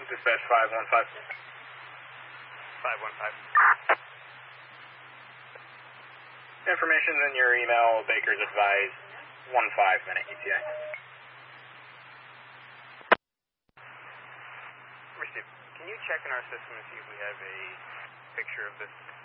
dispatch 515. 515. Information in your email, Baker's advised 15-minute ETA. Received. Can you check in our system and see if we have a picture of this